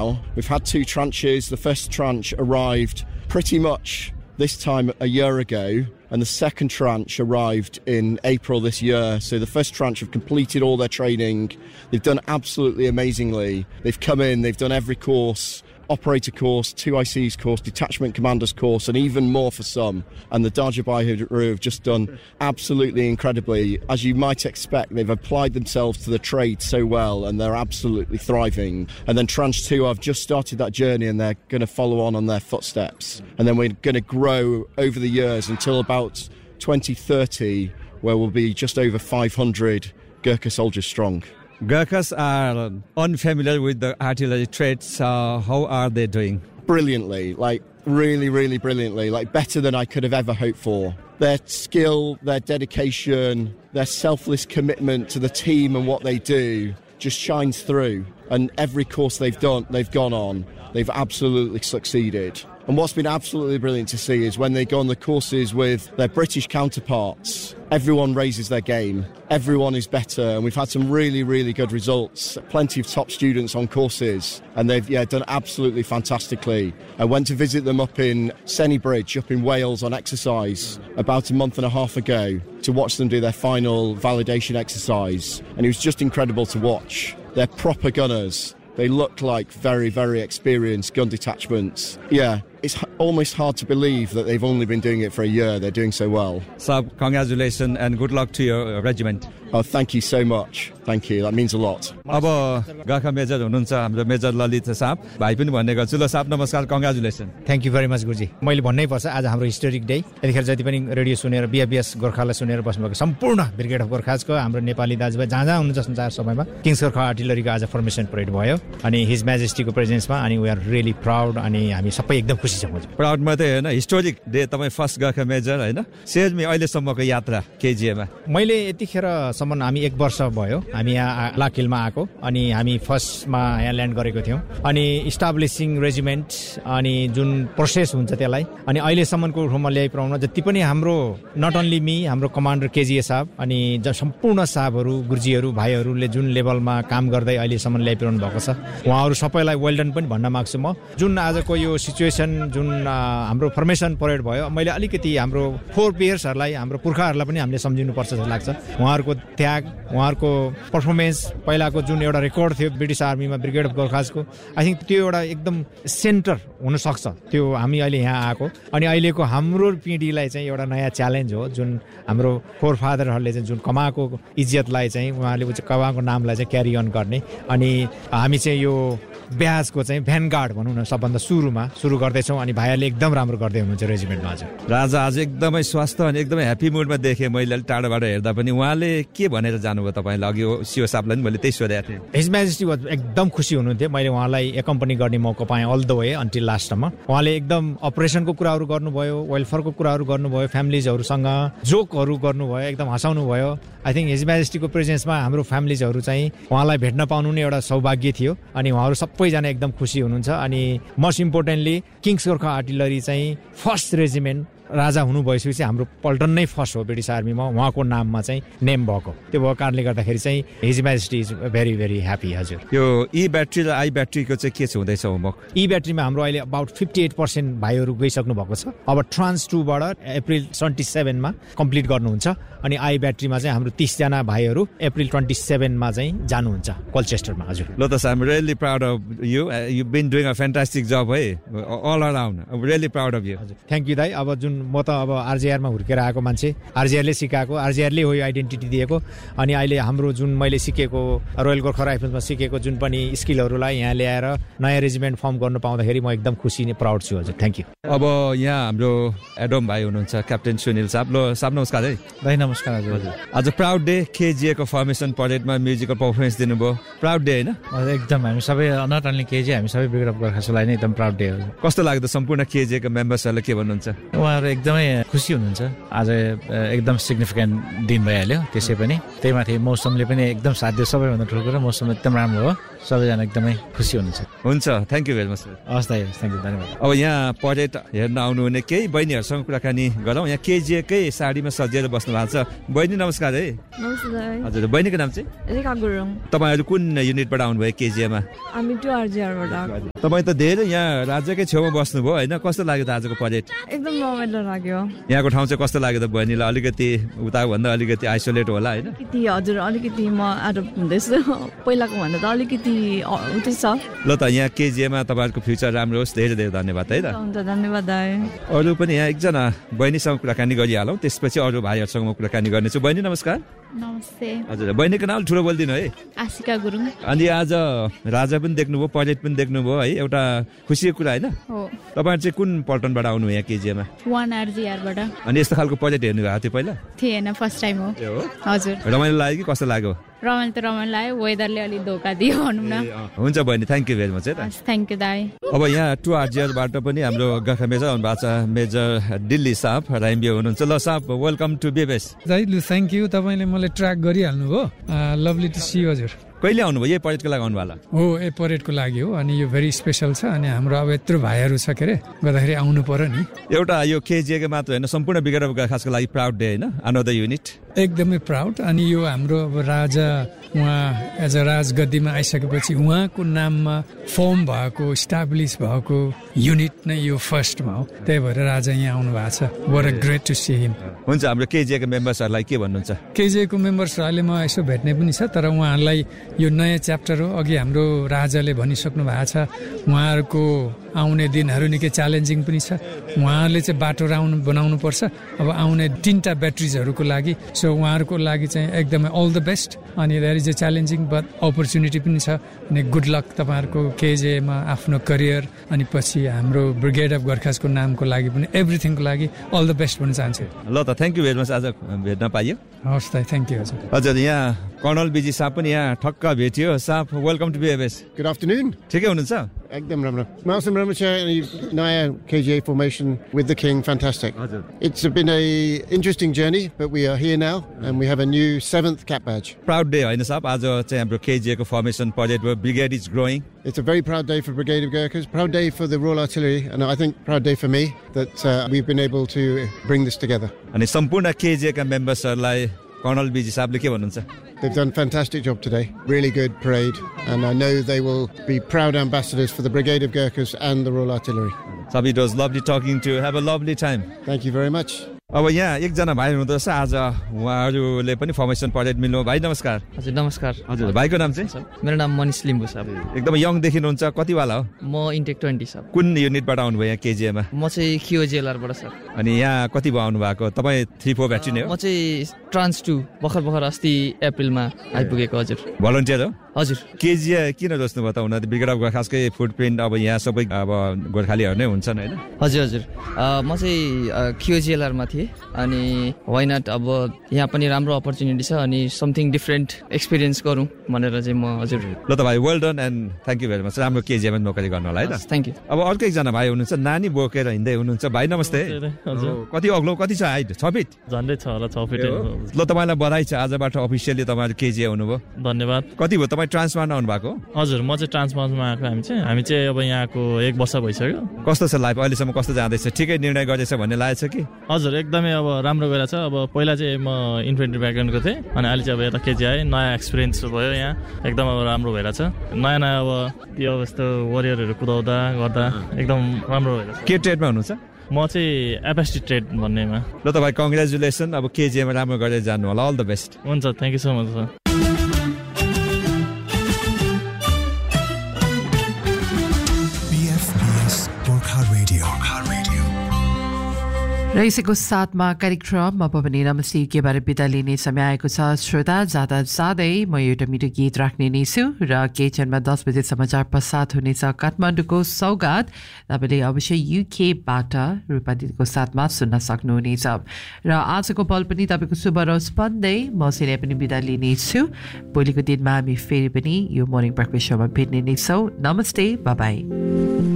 now. We've had 2 tranches. The first tranche arrived pretty much this time a year ago, and the second tranche arrived in April this year. So the first tranche have completed all their training. They've done absolutely amazingly. They've come in, they've done every course, operator course, 2 ICs course, detachment commanders course, and even more for some. And the Dajabai have just done absolutely incredibly. As you might expect, they've applied themselves to the trade so well, and they're absolutely thriving. And then Tranche 2 have just started that journey, and they're going to follow on their footsteps. And then we're going to grow over the years until about 2030, where we'll be just over 500 Gurkha soldiers strong. Gurkhas are unfamiliar with the artillery trades. How are they doing? Brilliantly, really, really brilliantly, better than I could have ever hoped for. Their skill, their dedication, their selfless commitment to the team and what they do just shines through. And every course they've gone on, they've absolutely succeeded. And what's been absolutely brilliant to see is when they go on the courses with their British counterparts, everyone raises their game. Everyone is better, and we've had some really, really good results. Plenty of top students on courses, and they've done absolutely fantastically. I went to visit them up in Senny Bridge, up in Wales on exercise about a month and a half ago to watch them do their final validation exercise, and it was just incredible to watch. They're proper gunners. They look like very, very experienced gun detachments. Yeah, it's almost hard to believe that they've only been doing it for a year. They're doing so well. So, congratulations and good luck to your regiment. Oh, thank you so much. Thank you. That means a lot. अब गाखा major हुनुहुन्छ हाम्रो major ललित साहब भाइ पनि भन्ने गर्छु ल साहब नमस्कार congratulation thank you very much गुरुजी मैले भन्नै पर्छ आज हाम्रो हिस्टोरिक डे यतिखेर जति पनि रेडियो सुनेर बीएबीएस गोर्खालाई सुनेर बस्नुभएको सम्पूर्ण ब्रिगेड अफ गोर्खाजको हाम्रो नेपाली दाजुभाइ जहाँ जहाँ हुनुहुन्छ संसार सबैमा किङ्स गोर्खा आर्टिलरीको आज फर्मेसन परेड भयो अनि हिज म्याजेस्टीको प्रेजेन्समा अनि वी आर रियली प्राउड अनि हामी सबै एकदम खुसी छौँ प्राउड मात्रै हैन हिस्टोरिक डे तपाई फर्स्ट गाखा मेजर हैन शेयर मी अहिले सम्मको यात्रा केजीएमा मैले यतिखेर सम्म हामी 1 वर्ष भयो हामी यहाँ लाकिलमा आएको अनि हामी फर्स्टमा यहाँ ल्यान्ड गरेको थियौं अनि इस्टाब्लिशिङ रेजिमेन्ट अनि जुन प्रोसेस हुन्छ त्यसलाई अनि अहिले सम्मको रूपमा ल्याइपुर्याउन जति पनि हाम्रो नट ओन्ली मी हाम्रो कमान्डर केजीए साहब अनि सम्पूर्ण साहबहरू गुरुजीहरू भाइहरूले जुन लेभलमा काम गर्दै अहिले सम्म ल्याइपुर्याउनु भएको छ उहाँहरू सबैलाई वेल डन पनि भन्न माग्छु म जुन आजको यो सिचुएसन जुन हाम्रो फर्मेसन परेड भयो मैले अलिकति हाम्रो फोर पियर्सहरूलाई हाम्रो पुर्खाहरूलाई पनि हामीले सम्झिनु पर्छ जस्तो लाग्छ उहाँहरूको त्याग उहाँहरूको परफर्मेन्स पहिलाको जुन एउटा रेकर्ड थियो ब्रिटिश आर्मीमा ब्रिगेड अफ गोर्खाजको आई थिंक त्यो एउटा एकदम सेन्टर हुन सक्छ त्यो हामी अहिले यहाँ आएको अनि अहिलेको हाम्रो पिढीलाई चाहिँ एउटा नयाँ च्यालेन्ज हो जुन हाम्रो फोर फादरहरूले चाहिँ जुन कमाएको इज्जतलाई चाहिँ उहाँहरूले कमाएको नामलाई चाहिँ क्यारी अन गर्ने अनि हामी चाहिँ यो ब्याजको चाहिँ भ्यानगार्ड भनौँ न सबभन्दा सुरु गर्दैछौँ अनि भाइहरूले एकदम राम्रो गर्दै हुनुहुन्छ रेजिमेन्टमा आज राजा आज एकदमै स्वस्थ अनि एकदमै ह्याप्पी मुडमा देखेँ मैले टाढाबाट हेर्दा पनि उहाँले के भनेर जानुभयो तपाईँलाई अघि सिओ साहबलाई पनि मैले त्यही सोधेको थिएँ हिज म्याजेस्टी एकदम खुसी हुनुहुन्थ्यो मैले उहाँलाई एकम्पनी गर्ने मौका पाएँ अल द वे अन्टिल लास्टमा उहाँले एकदम अपरेसनको कुराहरू गर्नुभयो वेलफेयरको कुराहरू गर्नुभयो फ्यामिलिजहरूसँग जोकहरू गर्नुभयो एकदम हँसाउनु भयो आई थिंक हिज म्याजेस्टीको प्रेजेन्समा हाम्रो फ्यामिलिजहरू चाहिँ उहाँलाई भेट्न पाउनु नै एउटा सौभाग्य थियो अनि उहाँहरू सबैजना एकदम खुसी हुनुहुन्छ अनि most importantly Kings Gorkha artillery चाहिँ फर्स्ट रेजिमेन्ट राजा हुनु भएपछि हाम्रो पल्टन नै फर्स्ट हो ब्रिटिश आर्मीमा उहाँको नाममा चाहिँ नेम भएको त्यो भएको कारणले गर्दाखेरि चाहिँ हिज majesty is very very happy हजुर यो ई ब्याट्री र आई ब्याट्रीको चाहिँ के छ हुँदैछ होमवर्क ई ब्याट्रीमा हाम्रो अहिले अबाउट 58% भाइहरू गइसक्नु भएको छ अब ट्रान्स 2 बाट अप्रिल 27 मा कम्प्लिट गर्नुहुन्छ अनि आई ब्याट्रीमा चाहिँ हाम्रो 30 जना भाइहरू अप्रिल 27 मा चाहिँ जानुहुन्छ कोलचेस्टरमा हजुर ल त आम really proud of you you been doing a fantastic जब है all around I really proud of you thank you दाइ अब जुन म त अब आरजीआरमा हुर्केर आएको मान्छे आरजीआरले सिकाएको आरजीआरले हो यो आइडेन्टिटी दिएको अनि अहिले हाम्रो जुन मैले सिकेको रोयल गोर्खा राइफल्समा सिकेको जुन पनि स्किलहरूलाई यहाँ ल्याएर नयाँ रेजिमेन्ट फर्म गर्न पाउँदाखेरि म एकदम खुसी नै प्राउड छु हजुर थ्यांक यू अब यहाँ हाम्रो एडम भाइ हुनुहुन्छ क्याप्टेन सुनिल साहब ल साहब नमस्कार है दाइ नमस्कार हजुर आज प्राउड डे केजीए को फर्मेसन परेडमा म्युजिकल पर्फर्मेन्स दिनुभयो प्राउड डे हैन एकदम हामी सबै नट ओन्ली केजी हामी सबै ब्रिगेड अफ गोर्खासलाई नै एकदम प्राउड डे हो कस्तो लाग्दो सम्पूर्ण केजीए को मेम्बर्सहरुले के भन्नुहुन्छ उहाँहरु एकदमै खुसी हुनुहुन्छ आज एकदम सिग्निफिकेन्ट दिन भइहाल्यो त्यसै पनि त्यही माथि मौसमले पनि एकदम साथ दियो सबैभन्दा ठुलो कुरा मौसम एकदम राम्रो हो सबैजना एकदमै खुसी हुनुहुन्छ हुन्छ थ्याङ्क यू भेरी मच हस् दाइ थ्याङ्क यू धन्यवाद अब यहाँ पर्यटक हेर्न आउनुहुने केही बहिनीहरूसँग कुराकानी गरौँ यहाँ केजिएकै साडीमा सजिएर बस्नु भएको छ बहिनी नमस्कार है हजुर बहिनीको नाम चाहिँ रेखा गुरुङ तपाईँहरू कुन युनिटबाट आउनुभयो केजिएमा हामी 2RGRबाट तपाईँ त धेरै यहाँ राज्यकै छेउमा बस्नुभयो होइन कस्तो लाग्यो त आजको पर्यटन एकदम रमाइलो लाग्यो यहाँको ठाउँ चाहिँ कस्तो लाग्यो त बहिनीलाई अलिकति उताभन्दा अलिकति आइसोलेट होला होइन हजुर अलिकति म एडप्ट हुँदैछु पहिलाको भन्दा त अलिकति उतै छ ल त यहाँ केजिएमा तपाईँहरूको फ्युचर राम्रो होस् धेरै धेरै धन्यवाद है त हुन्छ धन्यवाद दाइ अरू पनि यहाँ एकजना बहिनीसँग कुराकानी गरिहालौँ त्यसपछि अरू भाइहरूसँग म कुराकानी गर्नेछु बहिनी नमस्कार नमस्ते हजुर बहिनीको नाम ठुलो बोलिदिनु है आशिका गुरुङ अनि आज राजा पनि देख्नुभयो पर्यटन पनि देख्नुभयो है एउटा खुसीको कुरा होइन तपाईँहरू चाहिँ कुन पल्टनबाट आउनु यहाँ केजिएमा 1RGRबाट अनि यस्तो खालको पर्यटन हेर्नु भएको थियो पहिला थिएन फर्स्ट टाइम हो हजुर रमाइलो लाग्यो कि कस्तो लाग्यो रमाइलो त रमाइलो लाग्यो वेदरले अलि धोका दियो भनौँ न हुन्छ बहिनी थ्याङ्क यू भेरी मच है त थ्याङ्क यू दाइ अब यहाँ 2RGRबाट पनि हाम्रो गोर्खा मेजर आउनु भएको छ मेजर दिल्ली साहब राइम्बियो हुनुहुन्छ ल साहब वेलकम टु बेबेस दाइ लु थ्याङ्क यू तपाईँले मलाई ट्र्याक गरिहाल्नु भयो लभली टु सी हजुर कहिले आउनुभयो यही परेडको लागि आउनुभयो हो ए परेडको लागि हो अनि यो भेरी स्पेसल छ अनि हाम्रो अब यत्रो भाइहरू छ के अरे गर्दाखेरि आउनु पर्यो नि एउटा यो केजिएको मात्र होइन सम्पूर्ण बिगड अफ गोर्खासको लागि प्राउड डे होइन अनदर युनिट एकदमै प्राउड अनि यो हाम्रो अब राजा उहाँ एज अ राजगद्दीमा आइसकेपछि उहाँको नाममा फर्म भएको इस्टाब्लिस भएको युनिट नै यो फर्स्टमा हो त्यही भएर राजा यहाँ आउनु भएको छ वर a great to see him हुन्छ हाम्रो केजिएको मेम्बर्सहरूलाई के भन्नुहुन्छ केजिएको मेम्बर्सहरूले म यसो भेट्ने पनि छ तर उहाँहरूलाई यो नयाँ च्याप्टर हो अघि हाम्रो राजाले भनिसक्नु भएको छ उहाँहरूको आउने दिनहरू निकै च्यालेन्जिङ पनि छ उहाँहरूले चाहिँ बाटो बनाउनु पर्छ अब आउने 3टा ब्याट्रिजहरूको लागि सो उहाँहरूको लागि चाहिँ एकदमै अल द बेस्ट अनि there is a challenging but opportunity पनि छ अनि गुड लक तपाईँहरूको केजेमा आफ्नो करियर अनि पछि हाम्रो ब्रिगेड अफ गोर्खासको नामको लागि पनि एभ्रिथिङको लागि अल द बेस्ट भन्न चाहन्छु ल त थ्याङ्क यू भेरी मच आज भेट्न पाइयो हवस् त थ्याङ्क यू हजुर हजुर यहाँ कर्नल बिजी साहब पनि यहाँ ठक्क भेटियो साहब वेलकम टु बिएबएस Good afternoon. ठिकै हुनुहुन्छ Ekdam Ramra. Martin Ramachay, Naya KGA formation with the King. Fantastic. It's been a interesting journey, but we are here now and we have a new 7th cap badge. Proud day, होइन साहब आज चाहिँ हाम्रो KGA को formation parade भयो brigade is growing. It's a very proud day for Brigade of Gurkhas, proud day for the Royal Artillery, and I think proud day for me that we've been able to bring this together. अनि सम्पूर्ण KGA का मेम्बर्सहरूलाई colonel busy साहबले के भन्नुहुन्छ? They've done a fantastic job today. Really good parade, and I know they will be proud ambassadors for the Brigade of Gurkhas and the Royal Artillery. Sabi, it was lovely talking to you. Have a lovely time. Thank you very much. अब यहाँ एकजना भाइ हुनुहुँदो रहेछ आज उहाँहरूले पनि formation parade मिल्नु भाइ नमस्कार हजुर नमस्कार हजुर भाइको नाम चाहिँ मेरो नाम मनिष लिम्बू साहब एकदम यङ देखिनुहुन्छ कति वाला हो म इन्टेक 20 साहब कुन युनिटबाट आउनुभयो यहाँ केजिएमा म चाहिँ क्युजिएलआरबाट सर अनि यहाँ कति भयो आउनु भएको तपाईँ 3-4 भ्याक्सिन हो म चाहिँ ट्रान्स 2 भर्खर अस्ति अप्रिलमा आइपुगेको हजुर भलन्टियर हो हजुर केजिए किन रोज्नु भयो त हुन त ब्रिगेड अफ गोर्खासकै फुटप्रिन्ट अब यहाँ सबै अब गोर्खालीहरू नै हुन्छन् हैन हजुर हजुर म चाहिँ क्युजिएलआरमा थिएँ अनि वाइ नट अब यहाँ पनि राम्रो अपर्च्युनिटी छ अनि समथिङ डिफरेन्ट एक्सपिरियन्स गरौँ भनेर चाहिँ म हजुर ल त भाइ well done and thank you very much राम्रो केजिएमा नोकरी गर्नु होला है त थ्याङ्क यू अब अर्को एकजना भाइ हुनुहुन्छ नानी बोकेर हिँड्दै हुनुहुन्छ भाइ नमस्ते कति अग्लो कति छ हाइट 6 फिट झन्डै छ होला 6 फिट ल तपाईँलाई बधाई छ आजबाट अफिसियली तपाईँहरू केजिए हुनुभयो धन्यवाद कति भयो तपाईँ ट्रान्सफरमा आउनु भएको हजुर म चाहिँ ट्रान्सफरमा आएको हामी चाहिँ अब यहाँको 1 वर्ष भइसक्यो कस्तो छ लाइफ अहिलेसम्म कस्तो जाँदैछ ठिकै निर्णय गरेछ भन्ने लागेछ कि हजुर एकदमै अब राम्रो गएर छ अब पहिला चाहिँ म इन्फेन्ट्री ब्याकग्राउन्डको थिएँ अनि अहिले चाहिँ अब यता केजी आएँ नयाँ एक्सपिरियन्स भयो यहाँ एकदम अब राम्रो भएर छ नयाँ नयाँ अब त्यो यस्तो वरियरहरू कुदाउँदा गर्दा एकदम राम्रो भएर के ट्रेडमा हुनुहुन्छ म चाहिँ एपएसटी ट्रेड भन्नेमा ल त भाइ कङ्ग्रेचुलेसन अब केजिएमा राम्रो गरेर जानु होला अल द बेस्ट हुन्छ thank you so much sir र यसैको साथमा कार्यक्रम अब पनि नमस्ते केबाट बिदा लिने समय आएको छ श्रोता जाँदा जाँदै म एउटा मिठो गीत राख्ने नै छु र केचनमा 10 बजे समाचार प्रसाद हुनेछ काठमाडौँको सौगात तपाईँले अवश्य युकेबाट रूपा दिदीको साथमा सुन्न सक्नुहुनेछ र आजको पल पनि तपाईँको शुभ रहोस् भन्दै म सिने पनि बिदा लिने छु भोलिको दिनमा हामी फेरि पनि यो मर्निङ ब्रेकफास्ट शोमा भेट्ने नै छौँ नमस्ते बाई बाई